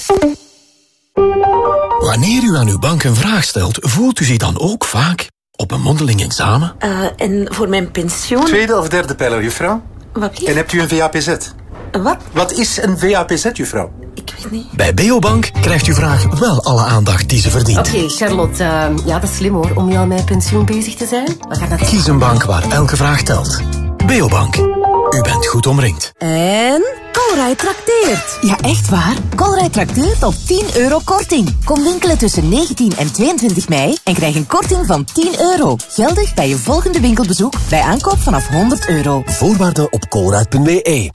Wanneer u aan uw bank een vraag stelt, voelt u zich dan ook vaak op een mondeling examen? En voor mijn pensioen... Tweede of derde pijler, juffrouw? Wat is? En hebt u een VAPZ? Wat? Wat is een VAPZ, juffrouw? Ik weet niet. Bij Beobank krijgt uw vraag wel alle aandacht die ze verdient. Oké, Charlotte. Ja, dat is slim hoor, om nu al met pensioen bezig te zijn. We gaan dat... Kies een bank waar elke vraag telt. Beobank. U bent goed omringd. En Colruyt trakteert. Ja, echt waar. Colruyt trakteert op €10 korting. Kom winkelen tussen 19 en 22 mei en krijg een korting van €10. Geldig bij je volgende winkelbezoek bij aankoop vanaf €100. Voorwaarden op colruyt.be.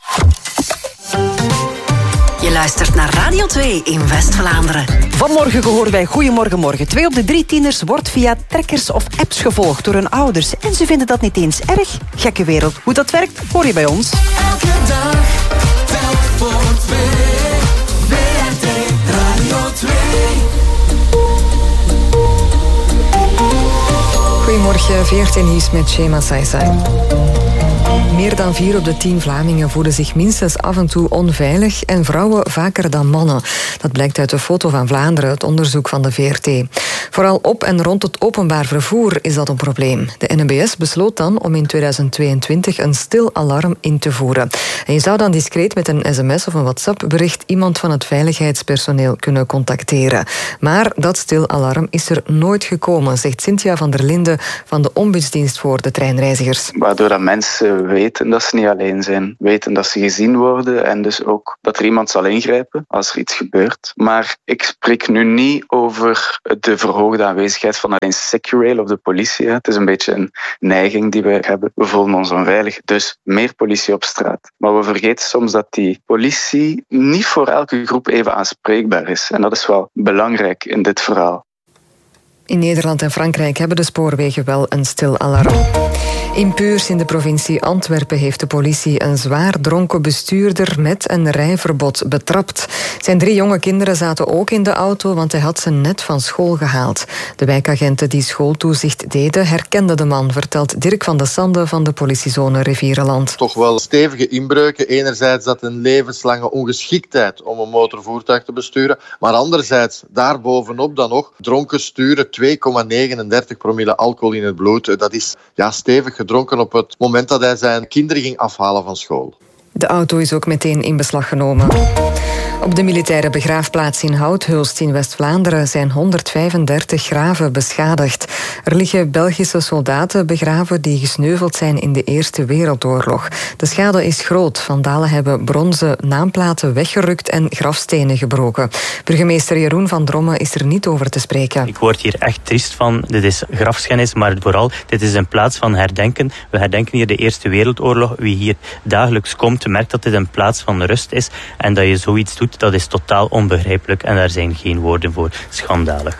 Je luistert naar Radio 2 in West-Vlaanderen. Vanmorgen gehoord bij Goedemorgen Morgen. 2 op de 3 tieners wordt via trekkers of apps gevolgd door hun ouders. En ze vinden dat niet eens erg. Gekke wereld. Hoe dat werkt, hoor je bij ons. Elke dag, telk voor 2. WRT Radio 2. Goedemorgen, VRT Nieuws met Shema Saisai. Meer dan 4 op de 10 Vlamingen voelen zich minstens af en toe onveilig en vrouwen vaker dan mannen. Dat blijkt uit de Foto van Vlaanderen, het onderzoek van de VRT. Vooral op en rond het openbaar vervoer is dat een probleem. De NMBS besloot dan om in 2022 een stil alarm in te voeren. En je zou dan discreet met een sms of een WhatsApp-bericht iemand van het veiligheidspersoneel kunnen contacteren. Maar dat stil alarm is er nooit gekomen, zegt Cynthia van der Linden van de Ombudsdienst voor de treinreizigers. Waardoor dat mensen weten dat ze niet alleen zijn, weten dat ze gezien worden en dus ook dat er iemand zal ingrijpen als er iets gebeurt. Maar ik spreek nu niet over de verhoogde aanwezigheid van alleen SecuRail of de politie. Het is een beetje een neiging die we hebben. We voelen ons onveilig, dus meer politie op straat. Maar we vergeten soms dat die politie niet voor elke groep even aanspreekbaar is. En dat is wel belangrijk in dit verhaal. In Nederland en Frankrijk hebben de spoorwegen wel een stil alarm. In Puurs in de provincie Antwerpen heeft de politie een zwaar dronken bestuurder met een rijverbod betrapt. Zijn 3 jonge kinderen zaten ook in de auto, want hij had ze net van school gehaald. De wijkagenten die schooltoezicht deden herkenden de man, vertelt Dirk van de Sande van de politiezone Rivierenland. Toch wel stevige inbreuken. Enerzijds dat een levenslange ongeschiktheid om een motorvoertuig te besturen, maar anderzijds daarbovenop dan nog dronken sturen, 2,39 promille alcohol in het bloed. Dat is stevig gedronken op het moment dat hij zijn kinderen ging afhalen van school. De auto is ook meteen in beslag genomen. Op de militaire begraafplaats in Houthulst in West-Vlaanderen zijn 135 graven beschadigd. Er liggen Belgische soldaten begraven die gesneuveld zijn in de Eerste Wereldoorlog. De schade is groot. Vandalen hebben bronzen naamplaten weggerukt en grafstenen gebroken. Burgemeester Jeroen van Dromme is er niet over te spreken. Ik word hier echt triest van. Dit is grafschennis, maar vooral, dit is een plaats van herdenken. We herdenken hier de Eerste Wereldoorlog. Wie hier dagelijks komt, merkt dat dit een plaats van rust is. En dat je zoiets doet, dat is totaal onbegrijpelijk en daar zijn geen woorden voor. Schandalig.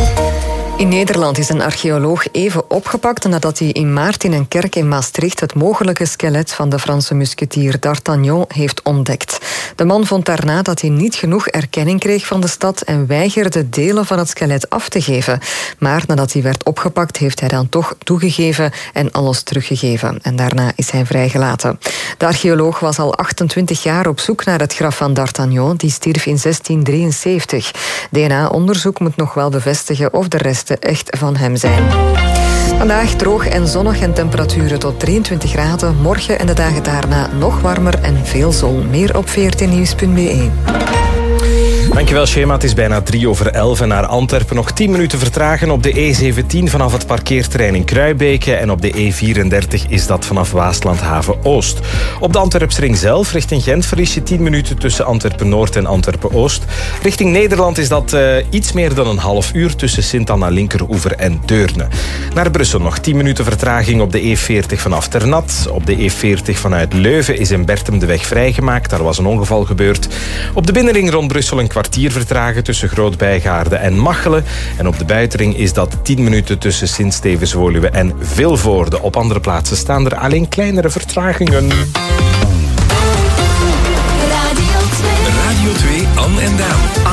In Nederland is een archeoloog even opgepakt nadat hij in maart in een kerk in Maastricht het mogelijke skelet van de Franse musketier d'Artagnan heeft ontdekt. De man vond daarna dat hij niet genoeg erkenning kreeg van de stad en weigerde delen van het skelet af te geven. Maar nadat hij werd opgepakt heeft hij dan toch toegegeven en alles teruggegeven. En daarna is hij vrijgelaten. De archeoloog was al 28 jaar op zoek naar het graf van d'Artagnan. Die stierf in 1673. DNA-onderzoek moet nog wel bevestigen of de resten echt van hem zijn. Vandaag droog en zonnig en temperaturen tot 23 graden. Morgen en de dagen daarna nog warmer en veel zon. Meer op vrtnieuws.be. Dankjewel, Schema. Het is bijna 11:03 en naar Antwerpen nog 10 minuten vertragen op de E17 vanaf het parkeerterrein in Kruibeke en op de E34 is dat vanaf Waaslandhaven Oost. Op de Antwerpsring zelf richting Gent verlies je 10 minuten tussen Antwerpen-Noord en Antwerpen-Oost. Richting Nederland is dat iets meer dan een half uur tussen Sint-Anna Linkeroever en Deurne. Naar Brussel nog 10 minuten vertraging op de E40 vanaf Ternat. Op de E40 vanuit Leuven is in Bertem de weg vrijgemaakt. Daar was een ongeval gebeurd. Op de binnenring rond Brussel een kwartier vertragen tussen Groot-Bijgaarde en Machelen. En op de buitenring is dat 10 minuten tussen Sint-Stevens-Woluwe en Vilvoorde. Op andere plaatsen staan er alleen kleinere vertragingen. Radio 2 An en Daan.